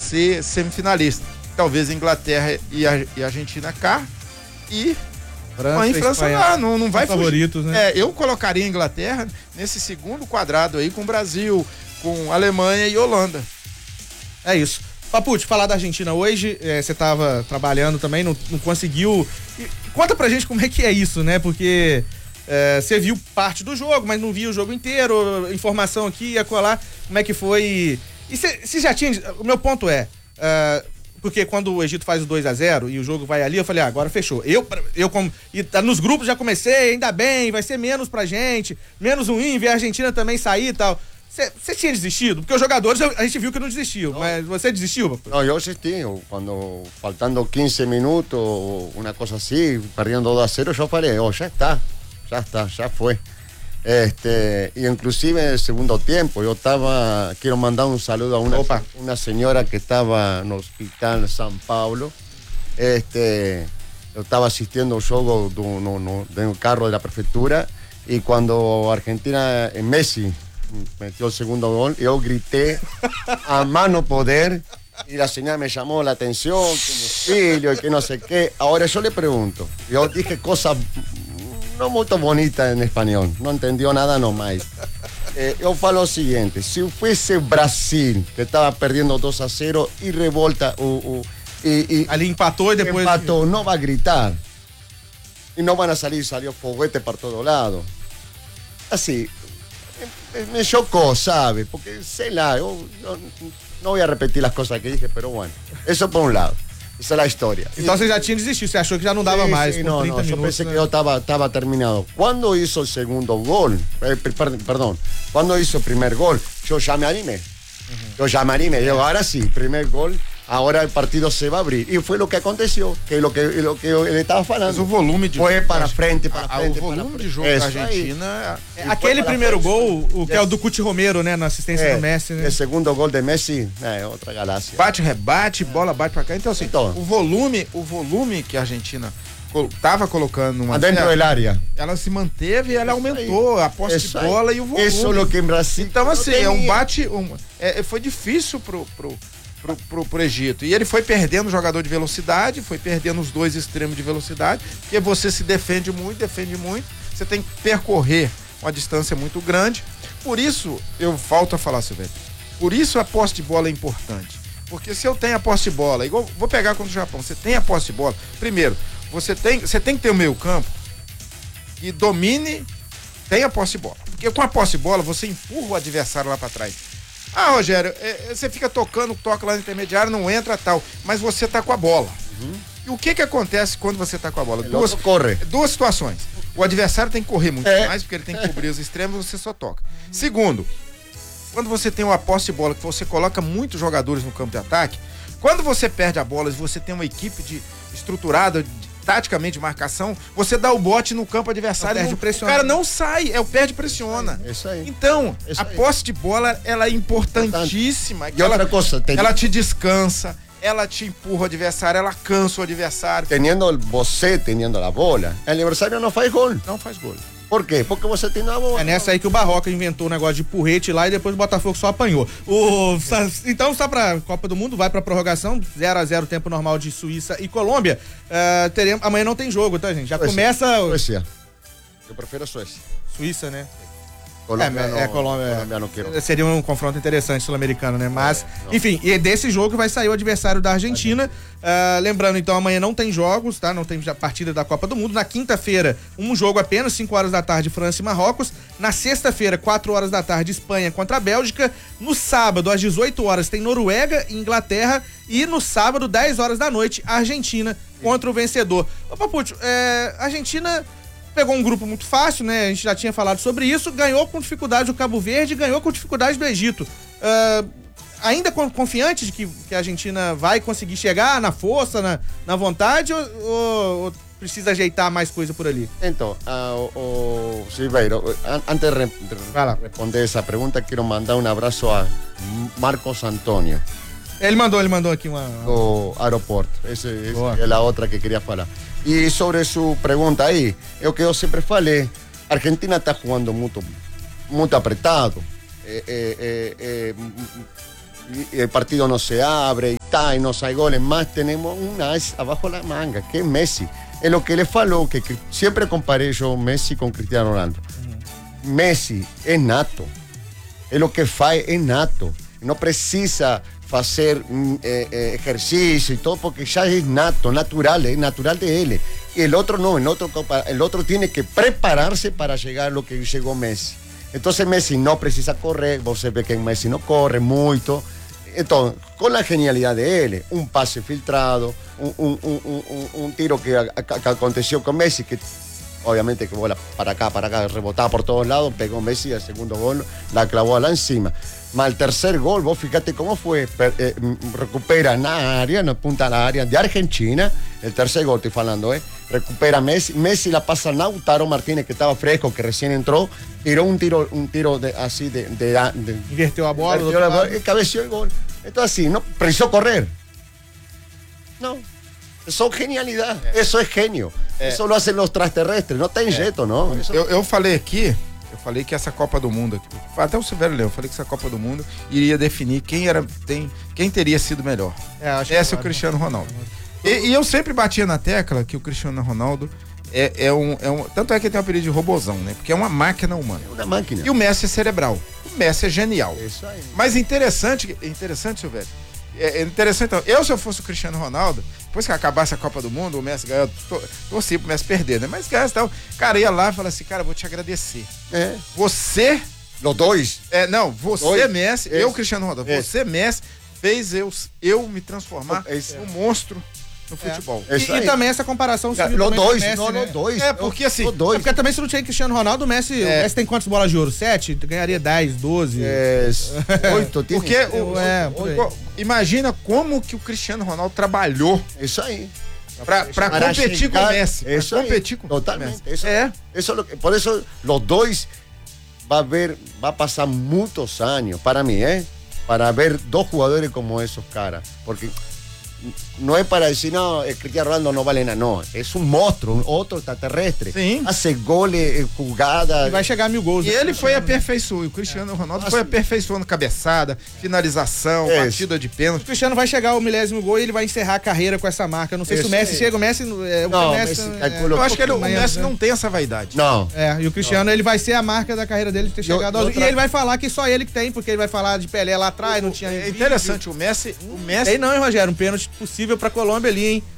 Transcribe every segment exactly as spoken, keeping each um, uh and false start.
ser semifinalista. Talvez Inglaterra e a, e a Argentina cá e França, em França Espanha, lá, não, não vai fugir. Favoritos, né? É, eu colocaria a Inglaterra nesse segundo quadrado aí com o Brasil, com Alemanha e Holanda. É isso. Papucci, falar da Argentina hoje, é, você estava trabalhando também, não, não conseguiu. E conta pra gente como é que é isso, né? Porque é, você viu parte do jogo, mas não viu o jogo inteiro, informação aqui e acolá, como é que foi. E você já tinha. O meu ponto é. é porque quando o Egito faz o dois a zero e o jogo vai ali, eu falei, ah, agora fechou. Eu, eu como, e nos grupos já comecei, ainda bem, vai ser menos pra gente, menos ruim, ver a Argentina também sair e tal. Você tinha desistido? Porque os jogadores, a gente viu que não desistiu, não. Mas você desistiu? No, yo desistí. Cuando faltando quince minutos, una cosa así, perdiendo dos a cero, yo falei, oh, ya está, ya está, ya fue. Este, y inclusive en el segundo tiempo, yo estaba, quiero mandar un saludo a una, una señora que estaba en el hospital San Pablo. Este, yo estaba asistiendo a un juego de un, no, de un carro de la prefectura, y cuando Argentina, en Messi, metió el segundo gol, yo grité a mano poder, y la señora me llamó la atención, que mi filho, y que no sé qué. Ahora yo le pregunto, yo dije cosas no muy bonitas en español, no entendió nada nomás. Eh, yo falo lo siguiente, si fuese Brasil, que estaba perdiendo dos a cero, y revolta, uh, uh, y, y ali empatou y después... Empató, no va a gritar. Y no van a salir, salió foguete por todo lado. Así, me chocó, ¿sabe? Porque sé la, yo, yo no voy a repetir las cosas que dije, pero bueno, eso por un lado. Esa es la historia. Então você já tinha desistido, você achou que já não dava sí, mais sí, por no, trinta no, minutos. yo pensé né? que yo estaba, estaba terminado. Cuando hizo el segundo gol, eh, per, perdón, cuando hizo el primer gol, yo ya me animé. Uh-huh. Yo ya me animé, digo, ahora sí, primer gol, ahora el partido se va a abrir. Y fue lo que aconteció, que lo que, lo que ele estava falando. Mas o volume de foi jogo, para frente, para a, frente, o volume para de jogo frente. da Argentina. É, aquele primeiro gol, o que é o do Cuti Romero, né, na assistência é, do Messi, né? O segundo gol de Messi é outra galáxia. Bate, rebate, bola bate pra cá. Então assim, então, o volume, o volume que a Argentina tava colocando numa dentro da área, ela se manteve e ela aumentou a posse de bola e o volume. Isso é o que em Brasil. Então assim, é um bate, um, é, foi difícil pro, pro Pro, pro, pro Egito. E ele foi perdendo o jogador de velocidade, foi perdendo os dois extremos de velocidade, porque você se defende muito, defende muito, você tem que percorrer uma distância muito grande. Por isso, eu volto a falar, Silvério, por isso a posse de bola é importante. Porque se eu tenho a posse de bola, igual, vou pegar contra o Japão, você tem a posse de bola, primeiro, você tem, você tem que ter o meio campo que domine, tenha a posse de bola. Porque com a posse de bola, você empurra o adversário lá para trás. Ah, Rogério, é, você fica tocando, toca lá no intermediário, não entra tal, mas você tá com a bola. Uhum. E o que que acontece quando você tá com a bola? Duas, corre. duas situações. O adversário tem que correr muito é. mais, porque ele tem que cobrir os extremos, você só toca. Segundo, quando você tem uma posse de bola, que você coloca muitos jogadores no campo de ataque, quando você perde a bola e você tem uma equipe de, estruturada, de, taticamente de marcação, você dá o bote no campo adversário, não, não, o cara não sai, é o perde pressiona. É isso aí. Então, isso a aí. posse de bola, ela é importantíssima. E outra coisa, tem... ela te descansa, ela te empurra o adversário, ela cansa o adversário. Teniendo você, teniendo a bola, o adversário não faz gol. Não faz gol. Por quê? Porque você tem a bola. É nessa aí que o Barroca inventou o negócio de porrete lá e depois o Botafogo só apanhou. O, então, só pra Copa do Mundo, vai pra prorrogação, zero a zero tempo normal de Suíça e Colômbia. Uh, teremos, amanhã não tem jogo, tá, gente? Já Suécia. começa... Suécia. Eu prefiro a Suécia. Suíça, né? Colômbia é, não, é, Colômbia, Colômbia não quero. Seria um confronto interessante sul-americano, né? Mas, é, enfim, e desse jogo vai sair o adversário da Argentina. Uh, lembrando, então, amanhã não tem jogos, tá? Não tem partida da Copa do Mundo. Na quinta-feira, um jogo apenas, cinco horas da tarde, França e Marrocos. Na sexta-feira, quatro horas da tarde, Espanha contra a Bélgica. No sábado, às dezoito horas, tem Noruega e Inglaterra. E no sábado, dez horas da noite, Argentina contra o vencedor. Ô, Papucci, é, a Argentina... pegou um grupo muito fácil, né? A gente já tinha falado sobre isso, ganhou com dificuldade o Cabo Verde, ganhou com dificuldade do Egito. Uh, ainda confiante de que, que a Argentina vai conseguir chegar na força, na, na vontade, ou, ou, ou precisa ajeitar mais coisa por ali? Então, uh, o, o Silveiro, antes de re, de responder essa pergunta, quero mandar um abraço a Marcos Antônio. Ele mandou, ele mandou aqui uma... O aeroporto, essa é a outra que queria falar. E sobre sua pergunta aí, é o que eu sempre falei, a Argentina está jogando muito, muito apertado, é, é, é, é, o partido não se abre, está y nos hay goles, más tenemos un as abajo la manga, que es Messi. Es lo que le faló, que, que siempre comparé yo Messi con Cristiano Ronaldo. Uh-huh. Messi es nato, es lo que faz es nato, no precisa hacer eh, eh, ejercicio y todo porque ya es nato, natural, es natural de él. Y el otro no, el otro, el otro tiene que prepararse para llegar a lo que llegó Messi. Entonces Messi no precisa correr, vos sabés que Messi no corre mucho. Entonces, con la genialidad de él, un pase filtrado, un, un, un, un, un tiro que, a, que aconteció con Messi, que obviamente que bola para acá, para acá, rebotaba por todos lados, pegó Messi al segundo gol, la clavó a la encima. Más el tercer gol, vos fíjate cómo fue, per, eh, recupera en la área, no apunta a la área de Argentina, el tercer gol estoy hablando, ¿eh? Recupera Messi, Messi la pasa a Lautaro Martínez, que estaba fresco, que recién entró, tiró un tiro, un tiro de, así de... de, de Invirtió a bola, y cabeció el gol. Entonces así, no precisó correr. No, eso es genialidad, é. Eso es genio. É. Eso lo hacen los extraterrestres, não tem é. jeito, não. Isso... Eu, eu falei aqui, eu falei que essa Copa do Mundo, até o Silvério leu, eu falei que essa Copa do Mundo iria definir quem era, tem, quem teria sido melhor. É, acho Esse que é o Cristiano Ronaldo. E, e eu sempre batia na tecla que o Cristiano Ronaldo é, é, um, é um... Tanto é que ele tem o apelido de robozão, né? Porque é uma máquina humana. É uma máquina. E o Messi é cerebral. O Messi é genial. É isso aí. Mas interessante, interessante, Silvério. É interessante, então, eu se eu fosse o Cristiano Ronaldo, depois que acabasse a Copa do Mundo, o Messi ganhou, torci pro Messi perder, né? Mas ganhasse, então, cara, ia lá e falava assim, cara, vou te agradecer. É. Você... Os dois? É, não, você, dois. Messi, Esse. eu, Cristiano Ronaldo, Esse. você, Messi, fez eu, eu me transformar Esse. num monstro no futebol. É. E, e também essa comparação é, Los dois, Messi, não, né? Los dois. É, porque assim... É porque também se não tinha Cristiano Ronaldo, o Messi, é. o Messi tem quantas bolas de ouro? Sete? Ganharia dez, doze? É, oito. Porque o, é, o, imagina como que o Cristiano Ronaldo trabalhou. Isso aí. Pra, pra Para competir chegar, com o Messi. Isso pra competir com totalmente, o Messi. Isso, é. Isso, por isso, os dois vai ver, vai passar muitos anos, para mim, eh, para ver dos jogadores como esos caras. Porque no es para decir, no, el Cristiano Ronaldo no vale nada, no, es un monstruo, un otro extraterrestre. Sim. Hace goles, jugadas. E vai chegar a mil gols. E ele foi aperfeiçoando, o Cristiano Ronaldo é. foi aperfeiçoando cabeçada, finalização, é batida de pênalti. O Cristiano vai chegar ao milésimo gol e ele vai encerrar a carreira com essa marca. Não sei Esse se o Messi é. chega, o Messi... É, o não, Messi, Messi é, eu acho que ele, o menos, Messi né? não tem essa vaidade. Não. É, e o Cristiano, não. ele vai ser a marca da carreira dele de ter chegado aos... outra... E ele vai falar que só ele que tem, porque ele vai falar de Pelé lá atrás, o, não tinha... É interessante, o Messi... O Messi... Aí não, hein, Rogério? Um pênalti possível pra Colômbia ali, hein?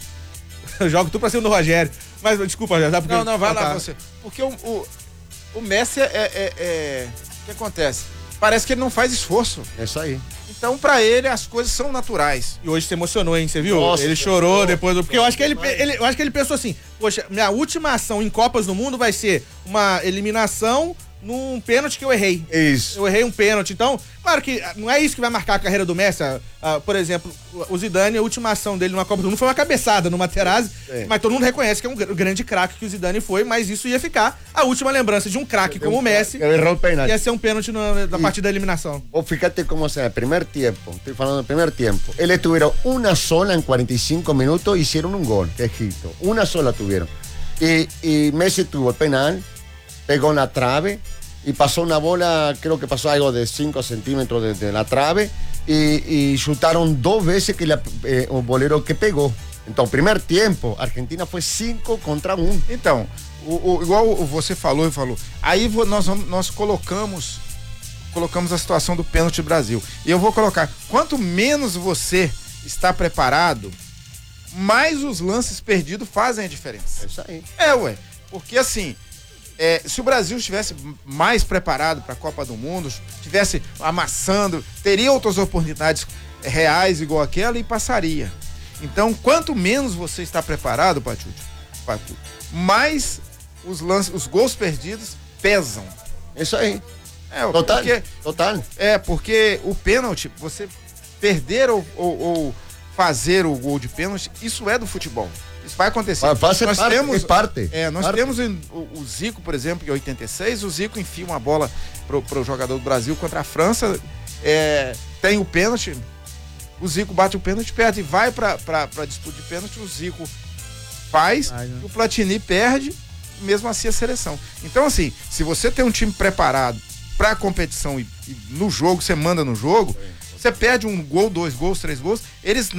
Eu jogo tudo pra cima do Rogério. Mas, desculpa, Rogério. Tá porque... Não, não, vai tá. lá você. Porque o, o, o Messi é, é, é... O que acontece? Parece que ele não faz esforço. É isso aí. Então, pra ele, as coisas são naturais. E hoje se emocionou, hein? Você viu? Nossa, ele chorou nossa, depois do... Porque eu acho que ele, ele, eu acho que ele pensou assim, poxa, minha última ação em Copas do Mundo vai ser uma eliminação num pênalti que eu errei. Isso. Eu errei um pênalti. Então, claro que não é isso que vai marcar a carreira do Messi. Ah, ah, por exemplo, o Zidane, a última ação dele numa Copa do Mundo foi uma cabeçada no Materazzi, é. mas todo mundo reconhece que é um grande craque que o Zidane foi, mas isso ia ficar a última lembrança de um craque como o Messi. Errou o pênalti. Ia ser um pênalti na, na partida da eliminação. Vos fíjate cómo será el primer tiempo, estoy hablando del primer tiempo. Ellos tuvieron una sola en cuarenta y cinco minutos, hicieron un gol, que Egipto. Una sola tuvieron. Y, y Messi tuvo el penal, pegó en la trave y pasó una bola, creo que pasó algo de cinco centímetros de, de la trave y, y chutaron dos veces que la, eh, o bolero que pegou. Então, primeiro tempo, a Argentina foi cinco contra um. Então, o, o, igual você falou e falou, aí nós, nós colocamos colocamos a situação do pênalti do Brasil. E eu vou colocar, quanto menos você está preparado, mais os lances perdidos fazem a diferença. É isso aí. É, ué. Porque assim, é, se o Brasil estivesse mais preparado para a Copa do Mundo, estivesse amassando, teria outras oportunidades reais igual aquela e passaria. Então, quanto menos você está preparado, Patiúcio, mais os lances, os gols perdidos pesam. Isso aí. É, total, porque, total. É, porque o pênalti, você perder ou, ou, ou fazer o gol de pênalti, isso é do futebol. Isso vai acontecer. Vai, vai ser nós parte, temos, é parte. É, nós parte. temos o, o Zico, por exemplo, em oitenta e seis, o Zico enfia uma bola pro, pro jogador do Brasil contra a França, é, tem o pênalti, o Zico bate o pênalti, perde, vai pra, pra, pra disputa de pênalti, o Zico faz, Ai, o Platini perde, mesmo assim a seleção. Então, assim, se você tem um time preparado pra competição e, e no jogo, você manda no jogo, você perde um gol, dois gols, três gols, eles